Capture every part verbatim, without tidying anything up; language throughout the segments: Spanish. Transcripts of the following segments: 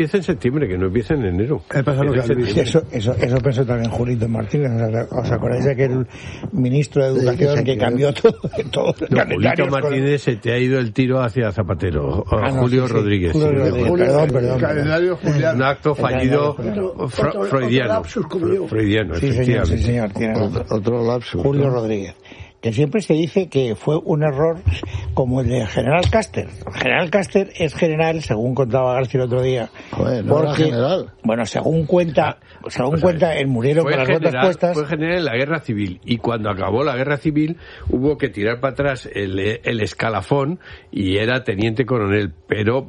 empieza en septiembre, que no empieza en enero. Eso, eso, eso pensó también Julito Martínez. ¿Os acordáis de aquel ministro de Educación sí, que, que cambió todo? todo no, Julito Martínez se te ha ido el tiro hacia Zapatero. Ah, no, Julio sí, Rodríguez. Julio sí, Rodríguez. Julio, perdón, perdón. Calendario Julián. Un acto fallido fro, freudiano. Freudiano, sí, señor, sí, señor. Tiene otro, otro lapsus. Julio ¿no? Rodríguez. Que siempre se dice que fue un error como el de General Caster. General Caster es general, según contaba García el otro día. Joder, no porque, era general. Bueno, según cuenta, según pues cuenta, él murieron con las botas puestas. Fue general en la Guerra Civil, y cuando acabó la Guerra Civil hubo que tirar para atrás el, el escalafón y era teniente coronel, pero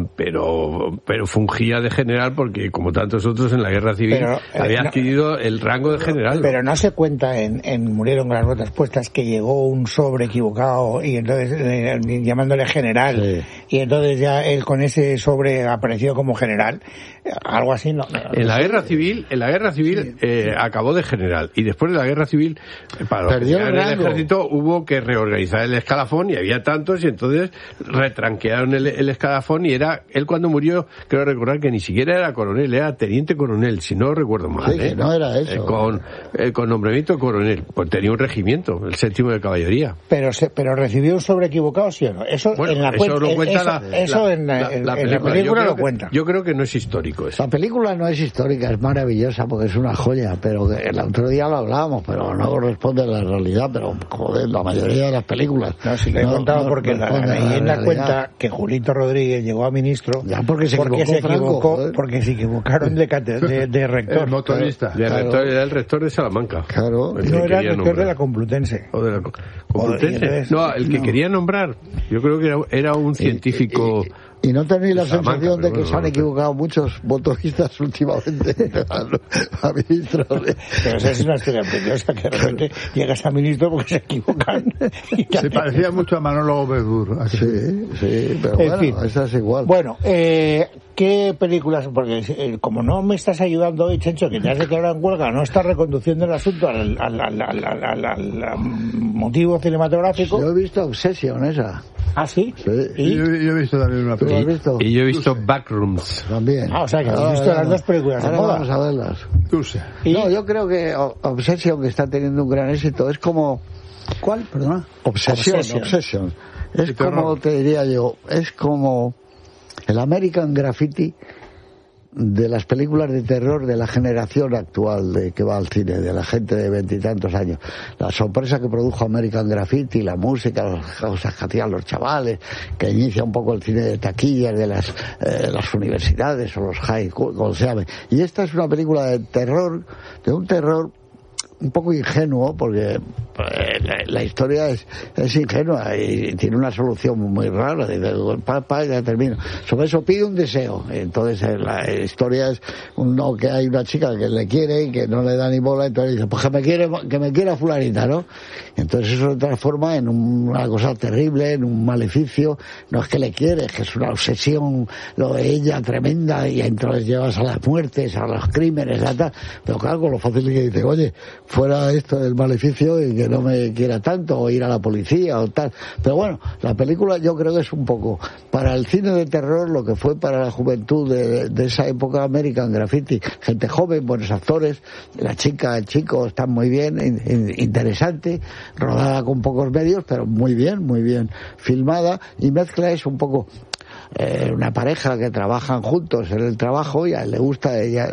pero pero fungía de general porque, como tantos otros en la Guerra Civil, pero, había eh, adquirido no, el rango de general. Pero no se cuenta en, en Murieron con las botas puestas que llegó un sobre equivocado y entonces eh, llamándole general sí. y entonces ya él con ese sobre apareció como general, algo así. No, no en la guerra civil en la guerra civil sí. eh, acabó de general, y después de la guerra civil para perdió el, el ejército hubo que reorganizar el escalafón, y había tantos, y entonces retranquearon el, el escalafón, y era él cuando murió, creo recordar que ni siquiera era coronel, era teniente coronel, si no recuerdo mal. Sí, ¿eh? que no era eso. Eh, con, eh, con nombramiento de coronel, pues tenía un regimiento, el séptimo de caballería. Pero se, pero recibió un sobre equivocado, ¿sí o no? Eso bueno, en la eso cuenta, lo cuenta eso, la, eso la, en, la, en, la en película, la película lo que, cuenta. Yo creo que no es histórico eso. La película no es histórica, es maravillosa porque es una joya, pero el otro día lo hablábamos, pero no corresponde a la realidad, pero joder, la mayoría de las películas. No, si le he no, contado no porque la, la leyenda cuenta que Julito Rodríguez llegó a ministro ya porque se porque equivocó, se equivocó Franco, porque se equivocaron de, de, de rector. El motorista. De claro. rector, era el rector de Salamanca. Claro. No era el rector nombrar. de la Complutense. O de la Complutense. Entonces, no, el que no. quería nombrar, yo creo que era, era un científico. Y, y, y no tenéis la Salamanca, sensación de que bueno, se han no, equivocado no. muchos motoristas últimamente a, a ministros. Pero esa es una historia preciosa, que de repente llegas a ministro porque se equivocan. Se parecía mucho a Manolo Gómez Duro. Sí, sí, pero en bueno, fin. Esa es igual. Bueno, eh, ¿qué películas? Porque eh, como no me estás ayudando hoy, Chencho, que te has declarado en huelga, no estás reconduciendo el asunto al, al, al, al, al, al, al, al motivo cinematográfico. Yo he visto Obsession esa. ¿Ah, sí? Sí. ¿Y? Yo, yo he visto también una película. ¿Lo has visto? Y yo he visto Backrooms. También. Ah, o sea que has visto las dos películas. Ahora vamos a verlas. Dulce. No, yo creo que Obsession, que está teniendo un gran éxito, es como... ¿Cuál? Perdona. Obsession. Obsession. Obsession. Es como, te diría yo, es como el American Graffiti de las películas de terror de la generación actual de que va al cine, de la gente de veintitantos años. La sorpresa que produjo American Graffiti, la música, las cosas que hacían los chavales, que inicia un poco el cine de taquillas de las, eh, las universidades o los high school, como se llame. Y esta es una película de terror, de un terror un poco ingenuo, porque eh, la, la historia es, es ingenua y tiene una solución muy rara. Dice, pa, pa, ya termino. Sobre eso pide un deseo. Entonces eh, la historia es uno que hay una chica que le quiere y que no le da ni bola, entonces dice, pues que me quiere, que me quiera fulanita, ¿no? Entonces eso se transforma en un, una cosa terrible, en un maleficio. No es que le quiere, es que es una obsesión lo de ella tremenda, y entonces llevas a las muertes, a los crímenes, a tal. Pero claro, con lo fácil que dice, oye, fuera esto del maleficio y que no me quiera tanto, o ir a la policía o tal. Pero bueno, la película yo creo que es un poco para el cine de terror lo que fue para la juventud de, de esa época American Graffiti. Gente joven, buenos actores, la chica, el chico están muy bien, in, in, interesante, rodada con pocos medios, pero muy bien, muy bien filmada, y mezcla eso un poco. Eh, una pareja que trabajan juntos en el trabajo y a él le gusta a ella,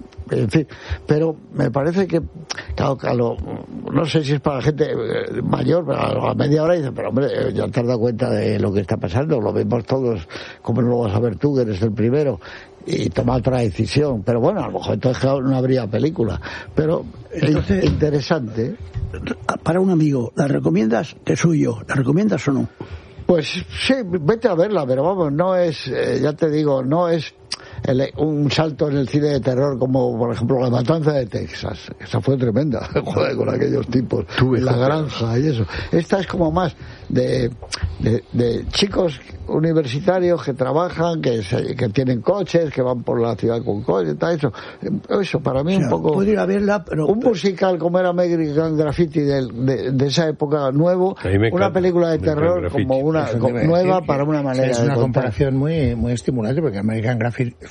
en fin, pero me parece que claro, claro, no sé si es para la gente mayor, pero a media hora dice, pero hombre, ya te has dado cuenta de lo que está pasando, lo vemos todos, como no lo vas a ver tú, que eres el primero, y toma otra decisión. Pero bueno, a lo mejor entonces no habría película, pero entonces, es interesante. Para un amigo, ¿la recomiendas? ¿Te suyo? ¿La recomiendas o no? Pues sí, vete a verla, pero vamos, no es, eh, ya te digo, no es el, un salto en el cine de terror como, por ejemplo, La Matanza de Texas. Esa fue tremenda, joder, con aquellos tipos, en la granja y eso. Esta es como más de, de, de chicos universitarios que trabajan, que, se, que tienen coches, que van por la ciudad con coches, tal, eso. Eso para mí, o sea, un poco... Puedo ir a verla, pero... Un musical como era American Graffiti de, de, de esa época nuevo, una película de terror como una como nueva para una manera es de una contar. Comparación muy muy estimulante, porque American Graffiti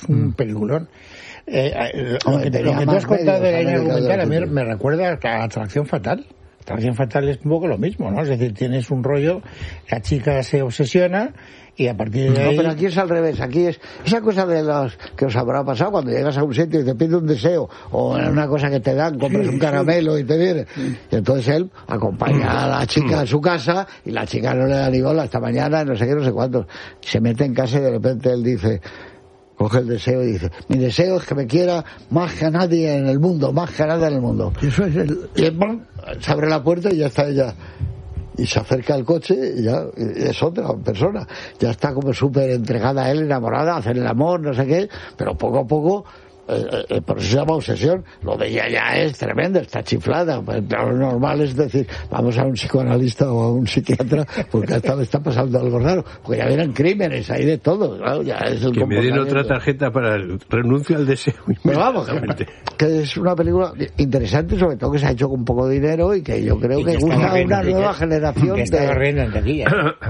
un mm. peliculón. Eh, eh, lo, que, lo que tú has contado de la línea argumental a mí me recuerda a Atracción Fatal. Atracción Fatal es un poco lo mismo, ¿no? Es decir, tienes un rollo, la chica se obsesiona y a partir de ahí... No, pero aquí es al revés, aquí es esa cosa de los que os habrá pasado cuando llegas a un sitio y te pide un deseo o una cosa que te dan, compras sí, un caramelo sí. y te viene. Y entonces él acompaña a la chica a su casa y la chica no le da ni bola hasta mañana, no sé qué, no sé cuántos. Se mete en casa y de repente él dice... Coge el deseo y dice, mi deseo es que me quiera más que nadie en el mundo, más que nada en el mundo. Eso es el... Y ¡pum! Se abre la puerta y ya está ella. Y se acerca al coche y ya es otra persona. Ya está como súper entregada a él, enamorada, a hacer el amor, no sé qué, pero poco a poco... Eh, eh, por eso se llama obsesión. Lo de ella ya es tremendo, está chiflada. Pues, lo normal es decir, vamos a un psicoanalista o a un psiquiatra porque hasta le está pasando algo raro. Porque ya vienen crímenes, hay de todo. Claro, ya es el que me den otra tarjeta para el renuncio al deseo. Pero vamos, que, que es una película interesante, sobre todo que se ha hecho con poco dinero y que yo creo y que, que gusta a una nueva generación. Que está corriendo en taquilla.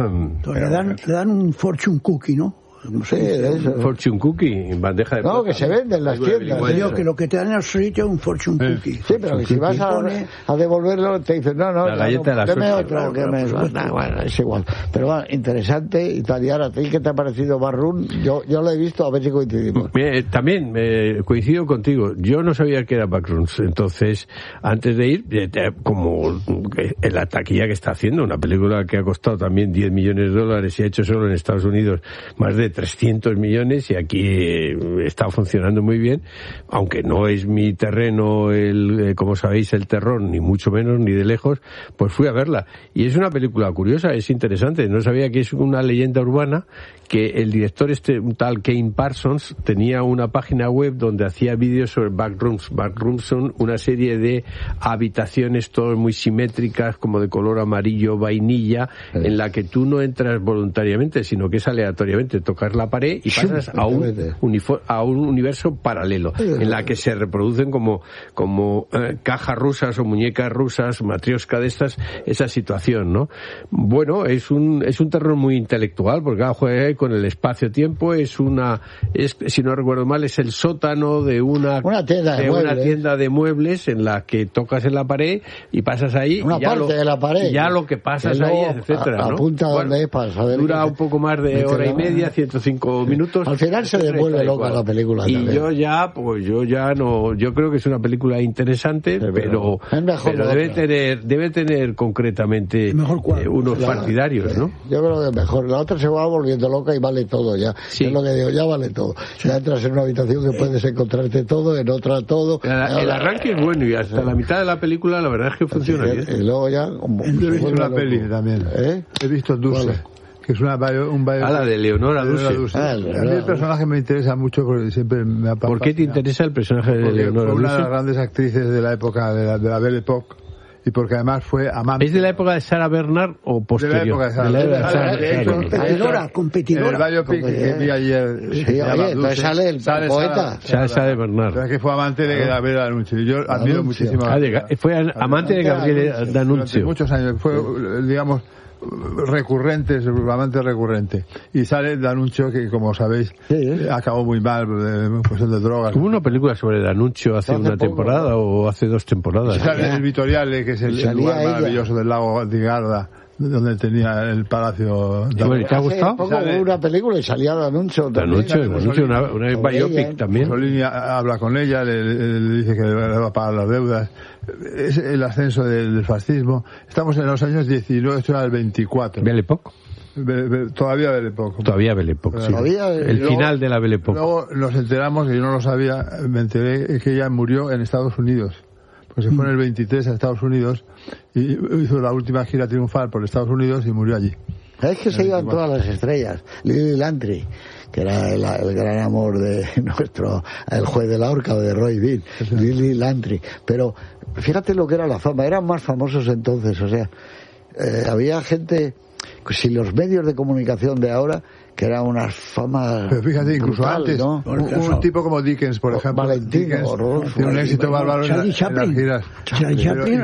Le dan, le dan un fortune cookie, ¿no? No sé, de eso. Fortune Cookie en bandeja de no, plata. Que se vende en las tiendas. Yo que lo que te dan en el sitio es un Fortune Cookie. Sí, pero que si vas a, a devolverlo te dicen, no, no, la galleta no, de la deme suerte. otro, que me... No, bueno, es igual. Pero bueno, interesante, italiana. ¿A ti qué te ha parecido Barrún? Yo, yo lo he visto, a ver si coincidimos. Eh, también eh, coincido contigo. Yo no sabía que era Backrooms. Entonces, antes de ir, eh, como en la taquilla que está haciendo, una película que ha costado también diez millones de dólares y ha hecho solo en Estados Unidos más de trescientos millones y aquí eh, está funcionando muy bien, aunque no es mi terreno, el eh, como sabéis, el terror, ni mucho menos, ni de lejos, pues fui a verla. Y es una película curiosa, es interesante. No sabía que es una leyenda urbana, que el director este, un tal Kane Parsons, tenía una página web donde hacía vídeos sobre backrooms. Backrooms son una serie de habitaciones todas muy simétricas, como de color amarillo vainilla, sí. en la que tú no entras voluntariamente, sino que es aleatoriamente, tocas la pared y pasas a un, unifor- a un universo paralelo, en la que se reproducen como, como eh, cajas rusas o muñecas rusas, matrioska de estas, esa situación, ¿no? Bueno, es un, es un terror muy intelectual, porque ah, juega con el espacio-tiempo, es una, es, si no recuerdo mal, es el sótano de una, una tienda de, de muebles. una tienda de muebles en la que tocas en la pared y pasas ahí, una y ya parte lo, de la pared, ya lo que pasas ahí, etcétera, a, ¿no? Apunta bueno, donde pasa, dura un poco más de hora y media, ciento cinco minutos. Al final se devuelve loca la película. Y también. yo ya, pues yo ya no, yo creo que es una película interesante, sí, pero, pero debe tener, debe tener concretamente eh, unos la, partidarios, ¿no? Yo creo que mejor. La otra se va volviendo loca y vale todo ya. Sí. Es lo que digo, ya vale todo. Ya entras en una habitación que puedes encontrarte todo, en otra todo. La, el arranque es bueno y hasta la mitad de la película la verdad es que funciona sí, bien. Y luego ya... Como, yo he visto una peli también. ¿Eh? He visto Dulce. Vale. Que es una bio, un bio, ah, la de Leonora Dulce. Dulce. Ah, a mí el personaje me interesa mucho porque siempre me ha pasado. ¿Por qué te interesa el personaje de porque Leonora fue Dulce? Una de las grandes actrices de la época de la, de la Belle Époque. Y porque además fue amante. ¿Es de la época de Sarah Bernhardt o posterior? De la época de Sarah, de la época de Sarah, de Sarah, competidora, competidora. En el biopic que vi ayer. Sí, oye, entonces sale el sale poeta. Sale Sarah Bernhardt. Pero es que fue amante de Gabriele D'Annunzio. Yo admiro muchísimo. Ah, de, fue amante de Gabriele D'Annunzio. Muchos años. Fue, digamos, recurrente, seguramente recurrente. Y sale D'Annunzio, que como sabéis, sí, ¿eh? acabó muy mal, en cuestión de drogas. Hubo una película sobre D'Annunzio hace, hace una poco, temporada ¿no? o hace dos temporadas. Y sale el Vitoriale, que es el, el lugar ella. maravilloso del lago di Garda, donde tenía el palacio. ¿Y bueno, ¿te ha gustado? Hace poco hubo una película y salía D'Annunzio. D'Annunzio, D'Annunzio, una, una biopic también. Mussolini habla con ella, le, le dice que le va a pagar las deudas. Es el ascenso del, del fascismo. Estamos en los años diecinueve, esto era el veinticuatro. Belle Époque. Be, be, todavía Belle Époque. Todavía Belle Époque, sí. Todavía, el luego, final de la Belle Époque. Luego nos enteramos, y yo no lo sabía, me enteré que ella murió en Estados Unidos. Pues se fue en el veintitrés a Estados Unidos y hizo la última gira triunfal por Estados Unidos y murió allí. Es que se iban todas las estrellas. Lily Lantry, que era el, el gran amor de nuestro, el juez de la horca o de Roy Bean. Sí. Lily Lantry. Pero fíjate lo que era la fama. Eran más famosos entonces. O sea, eh, había gente, si los medios de comunicación de ahora, que era una fama. Pero fíjate, incluso brutal, antes, ¿no? un, un tipo como Dickens, por ejemplo. Valentino, Dickens, tiene un éxito bárbaro en, en las giras. Charlie Chaplin,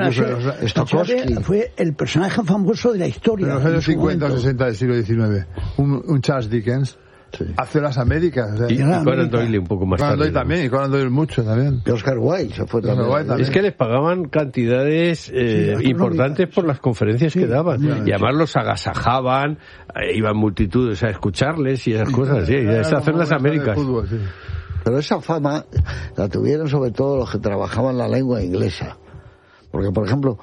Chaplin fue el personaje famoso de la historia. En los años cincuenta o sesenta del siglo diecinueve. Un, un Charles Dickens Sí. Hace las Américas. O sea, y, y Conan Doyle un poco más Conan tarde. Doyle también, y Conan Doyle mucho también. Y Oscar Wilde se fue también. también. Es que les pagaban cantidades eh, sí, importantes por las conferencias sí, que daban. Sí, y además los agasajaban, eh, iban multitudes a escucharles y esas cosas. Sí, esas hacen las Américas. Fútbol, sí. Pero esa fama la tuvieron sobre todo los que trabajaban la lengua inglesa. Porque, por ejemplo,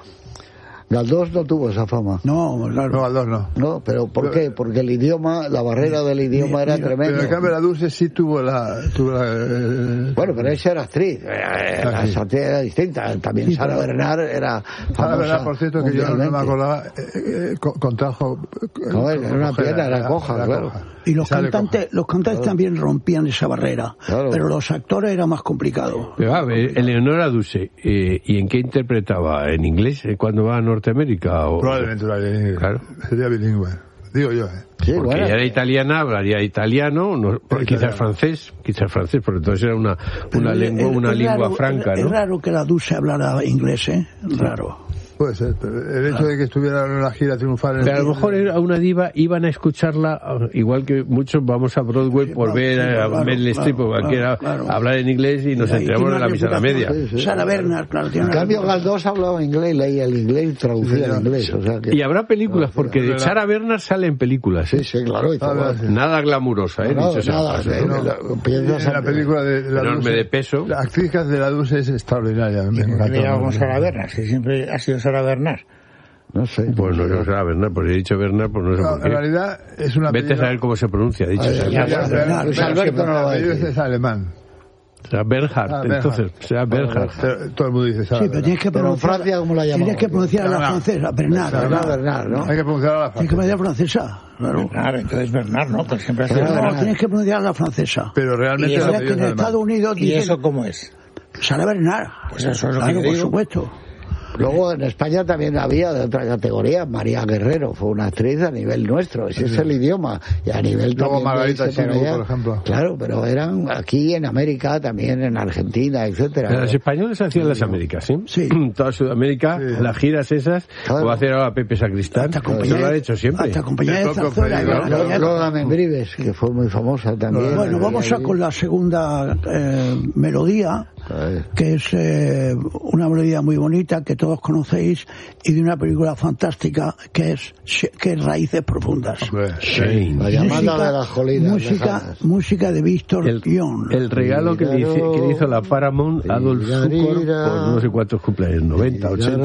Galdós no tuvo esa fama. No, claro. No, Galdós no. No, pero ¿por pero, qué? Porque el idioma, la barrera del idioma mira, era mira, tremenda. Pero en cambio la Dulce sí tuvo la... Tuvo la eh, bueno, pero esa era actriz. Eh, la actriz era distinta. También sí, Sara Bernard era Sara Bernard, por cierto, que yo no me acordaba, eh, eh, contrajo... No, era una piedra, era coja, era claro. Coja. Y los cantantes, los cantantes claro. también rompían esa barrera, claro. Pero los actores era más complicado. Pero a ver, Eleonora Duse, eh, ¿y en qué interpretaba? ¿En inglés eh, cuando va a Norteamérica? O... Probablemente era bilingüe. Claro. Sería bilingüe. Digo yo, ¿eh? Sí, porque bueno. ella era italiana, hablaría italiano, no, quizás francés, quizás francés, porque entonces era una, una lengua, una es lengua raro, franca, ¿no? Es raro que la Dulce hablara inglés, ¿eh? Raro. Puede ser, pero el hecho claro. de que estuviera en una gira triunfal... En pero a lo mejor a una diva iban a escucharla, igual que muchos vamos a Broadway sí, por no, ver sí, a claro, Meryl Streep o cualquiera claro, claro. hablar en inglés y nos sí, enteramos de la misa a la media. Sí, sí. Sara Bernard, claro. En cambio, Galdós hablaba inglés, leía el inglés y traducía el inglés. O sea que... Y habrá películas, porque de Sara Bernard sale en películas. ¿eh? Sí, sí, claro. Y ah, nada glamurosa, ¿eh? No, Dicho nada, sea, no, no, piensas en la película de la enorme Dulce, de peso. La actriz de la Dulce es extraordinaria. Digamos Sara Bernard, que siempre ha sido Sara Bernard. No sé. Pues no, no será Bernard, pues he dicho Bernard, pues no sé no, por qué. En realidad es una Vete a saber cómo se pronuncia, dicho sea. Ya, ya, Bernard, Luis Alberto no lo va a decir. Es alemán. Será Bernhard, ah, entonces, será Bernhard. Todo el mundo dice Sara. Sí, pero tienes que pronunciar. Francia, ¿cómo la llamamos? Tienes que pronunciar a la francesa, Bernard. Bernard, Bernard, ¿no? Hay que pronunciar a la francesa. Tienes que pronunciar francesa. Claro. Bernard, entonces Bernard, ¿no? Pues siempre ha sido No, Bernard. tienes que pronunciar a la francesa. Pero realmente. Y eso es que en Estados Unidos. ¿Y eso cómo es? Sara Bernard. Pues eso es lo claro, que por digo. supuesto. Luego en España también había de otra categoría, María Guerrero, fue una actriz a nivel nuestro, ese sí. es el idioma, y a nivel Luego también Margarita Xirgu, por ejemplo. Claro, pero eran aquí en América, también en Argentina, etcétera. Pero los españoles hacían sí, las Américas, ¿sí? Sí. Toda Sudamérica, sí. las giras esas, claro. o hacer ahora Pepe Sacristán, eso lo ha hecho siempre. Hasta compañía de Zarzuela. Lola Membrives, que fue muy famosa también. Bueno, vamos a con la segunda eh, melodía, que es eh, una melodía muy bonita que todos conocéis y de una película fantástica que es que es Raíces Profundas. Shane. La llamada música, de las colinas. Música, música de Víctor Guion. El regalo que le, hice, que le hizo la Paramount a Adolf Zukor por no sé cuántos cumpleaños, noventa, ochenta.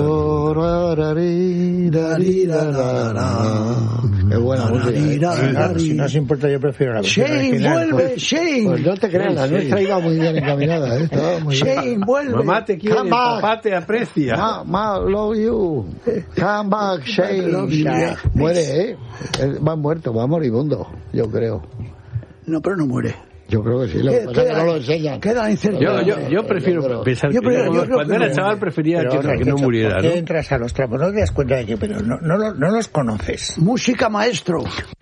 Es buena música. Si no os importa, yo prefiero la versión Shane, original. vuelve, Shane. Pues no te creas, la nuestra iba muy bien encaminada. ¿eh? Muy Shane, bien. vuelve. Mamá te quiere, papá te aprecia. Ma, ma, love you. Come back, Shane. Muere, ¿eh? Va muerto, va moribundo, yo creo. No, pero no muere. Yo creo que sí, lo que pasa es que no lo enseñan. Queda incertidumbre. Yo, yo, yo prefiero yo pensar yo, que pero, yo, yo cuando era no, chaval prefería pero, que, otra, que no muriera, ¿por qué ¿no? entras a los trapos? No te das cuenta de que, pero no, no, no los conoces. Música maestro.